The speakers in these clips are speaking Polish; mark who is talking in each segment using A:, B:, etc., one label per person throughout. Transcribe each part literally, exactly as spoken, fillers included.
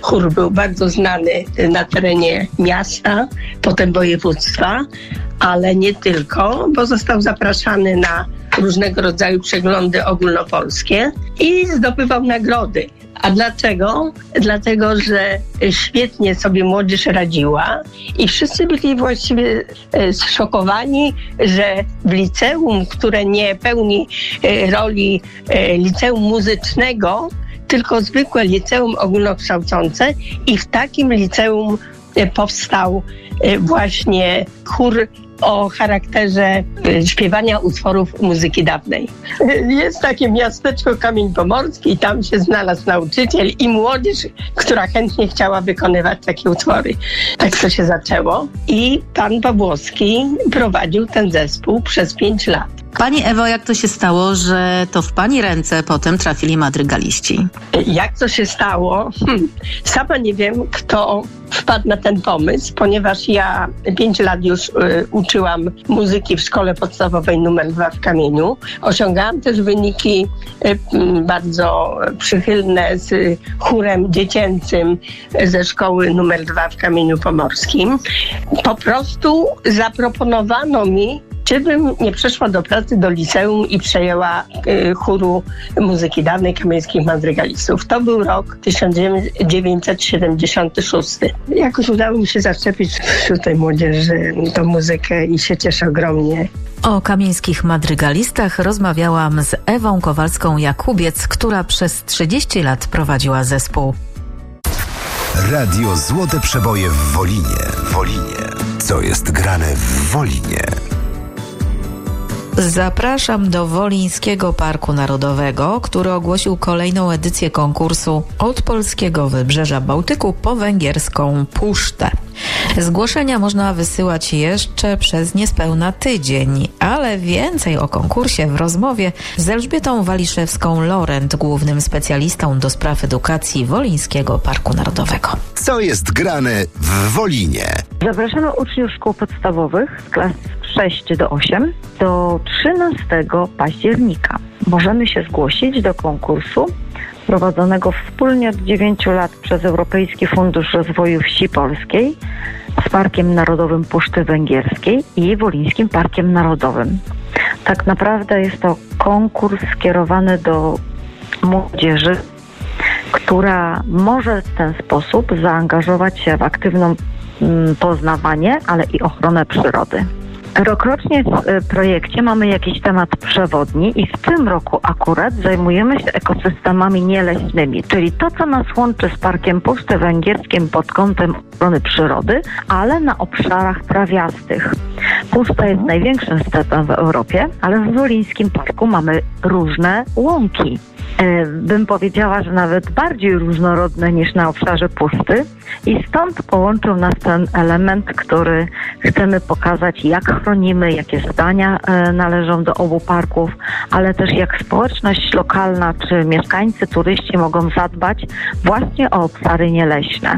A: chór był bardzo znany na terenie miasta, potem województwa, ale nie tylko, bo został zapraszany na różnego rodzaju przeglądy ogólnopolskie i zdobywał nagrody. A dlaczego? Dlatego, że świetnie sobie młodzież radziła i wszyscy byli właściwie zszokowani, że w liceum, które nie pełni roli liceum muzycznego, tylko zwykłe liceum ogólnokształcące, i w takim liceum powstał właśnie chór o charakterze śpiewania utworów muzyki dawnej. Jest takie miasteczko Kamień Pomorski i tam się znalazł nauczyciel i młodzież, która chętnie chciała wykonywać takie utwory. Tak to się zaczęło i pan Pawłowski prowadził ten zespół przez pięć lat.
B: Pani Ewo, jak to się stało, że to w pani ręce potem trafili madrygaliści?
A: Jak to się stało? Hm. Sama nie wiem, kto wpadł na ten pomysł, ponieważ ja pięć lat już y, uczyłam muzyki w szkole podstawowej numer dwa w Kamieniu. Osiągałam też wyniki y, bardzo przychylne z chórem dziecięcym ze szkoły numer dwa w Kamieniu Pomorskim. Po prostu zaproponowano mi, czy bym nie przeszła do pracy do liceum i przejęła y, chóru muzyki dawnej kamieńskich madrygalistów. To był rok tysiąc dziewięćset siedemdziesiąty szósty. Jakoś udało mi się zaszczepić wśród tej młodzieży tą muzykę i się cieszę ogromnie.
C: O kamieńskich madrygalistach rozmawiałam z Ewą Kowalską-Jakubiec, która przez trzydzieści lat prowadziła zespół.
D: Radio Złote Przeboje w Wolinie. Wolinie. Co jest grane w Wolinie?
C: Zapraszam do Wolińskiego Parku Narodowego, który ogłosił kolejną edycję konkursu Od polskiego wybrzeża Bałtyku po węgierską Pusztę. Zgłoszenia można wysyłać jeszcze przez niespełna tydzień, ale więcej o konkursie w rozmowie z Elżbietą Waliszewską-Lorent, głównym specjalistą do spraw edukacji Wolińskiego Parku Narodowego.
D: Co jest grane w Wolinie?
E: Zapraszamy uczniów szkół podstawowych z klas sześć do osiem do trzynastego października. Możemy się zgłosić do konkursu prowadzonego wspólnie od dziewięciu lat przez Europejski Fundusz Rozwoju Wsi Polskiej z Parkiem Narodowym Puszczy Węgierskiej i Wolińskim Parkiem Narodowym. Tak naprawdę jest to konkurs skierowany do młodzieży, która może w ten sposób zaangażować się w aktywną poznawanie, ale i ochronę przyrody. Rokrocznie w projekcie mamy jakiś temat przewodni i w tym roku akurat zajmujemy się ekosystemami nieleśnymi, czyli to, co nas łączy z Parkiem Puszczy Węgierskim pod kątem ochrony przyrody, ale na obszarach trawiastych. Puszcza jest największym stepem w Europie, ale w Wolińskim Parku mamy różne łąki. Bym powiedziała, że nawet bardziej różnorodne niż na obszarze puszczy i stąd połączył nas ten element, który chcemy pokazać, jak chronimy, jakie zadania należą do obu parków, ale też jak społeczność lokalna czy mieszkańcy, turyści mogą zadbać właśnie o obszary nieleśne.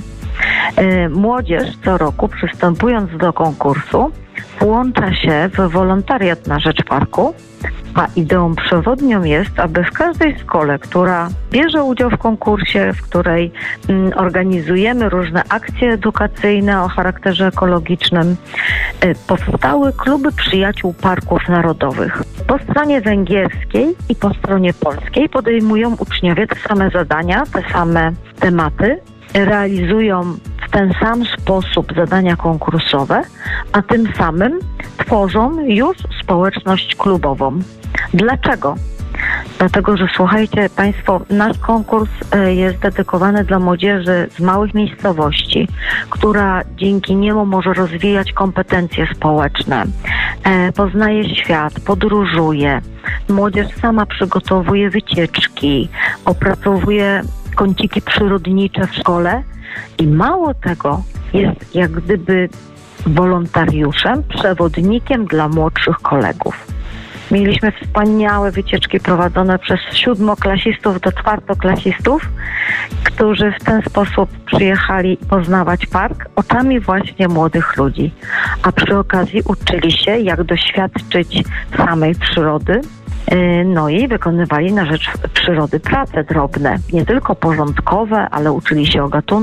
E: Młodzież co roku, przystępując do konkursu, włącza się w wolontariat na rzecz parku, a ideą przewodnią jest, aby w każdej szkole, która bierze udział w konkursie, w której mm, organizujemy różne akcje edukacyjne o charakterze ekologicznym, y, powstały kluby przyjaciół parków narodowych. Po stronie węgierskiej i po stronie polskiej podejmują uczniowie te same zadania, te same tematy, realizują w ten sam sposób zadania konkursowe, a tym samym tworzą już społeczność klubową. Dlaczego? Dlatego, że słuchajcie Państwo, nasz konkurs jest dedykowany dla młodzieży z małych miejscowości, która dzięki niemu może rozwijać kompetencje społeczne, poznaje świat, podróżuje. Młodzież sama przygotowuje wycieczki, opracowuje kąciki przyrodnicze w szkole i mało tego, jest jak gdyby wolontariuszem, przewodnikiem dla młodszych kolegów. Mieliśmy wspaniałe wycieczki prowadzone przez siódmoklasistów do czwartoklasistów, którzy w ten sposób przyjechali poznawać park oczami właśnie młodych ludzi, a przy okazji uczyli się, jak doświadczyć samej przyrody, no i wykonywali na rzecz przyrody prace drobne, nie tylko porządkowe, ale uczyli się o gatunku.